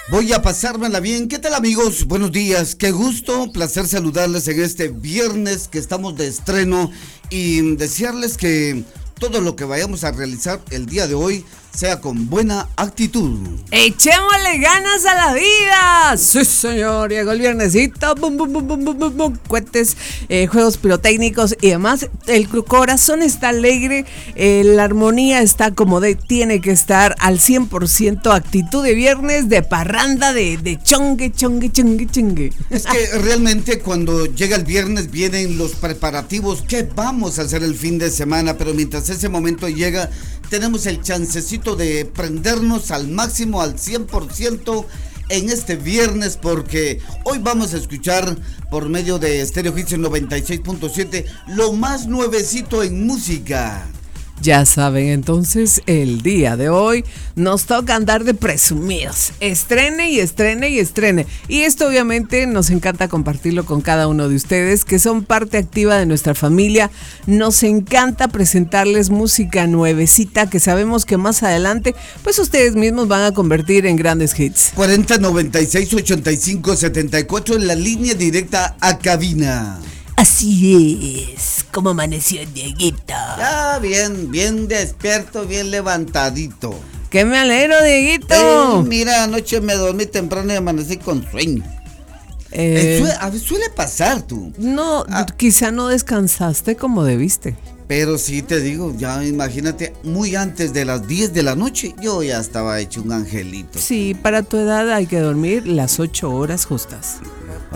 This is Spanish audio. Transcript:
Voy a pasármela bien. ¿Qué tal, amigos? Buenos días. Qué gusto, placer saludarles en este viernes que estamos de estreno y desearles que todo lo que vayamos a realizar el día de hoy sea con buena actitud. ¡Echémosle ganas a la vida! Sí, señor, llegó el viernesito, bum, bum, bum, bum, bum, bum, bum, cohetes, juegos pirotécnicos y demás. El corazón está alegre, la armonía está como tiene que estar al 100%, actitud de viernes, de parranda, de chongue. Es que realmente cuando llega el viernes vienen los preparativos. ¿Qué vamos a hacer el fin de semana? Pero mientras ese momento llega, tenemos el chancecito de prendernos al máximo, al 100% en este viernes, porque hoy vamos a escuchar por medio de Stereo Hits 96.7 lo más nuevecito en música. Ya saben, entonces el día de hoy nos toca andar de presumidos. Estrene. Y esto obviamente nos encanta compartirlo con cada uno de ustedes que son parte activa de nuestra familia. Nos encanta presentarles música nuevecita que sabemos que más adelante pues ustedes mismos van a convertir en grandes hits. 40 96 85 74 en la línea directa a cabina. Así es, como amaneció Dieguito. Ya, bien despierto, bien levantadito. ¡Que me alegro, Dieguito! Mira, anoche me dormí temprano y amanecí con sueño. A veces suele pasar, tú. No, quizá no descansaste como debiste. Pero sí te digo, ya imagínate, muy antes de las 10 de la noche, yo ya estaba hecho un angelito. Sí, para tu edad hay que dormir las 8 horas justas.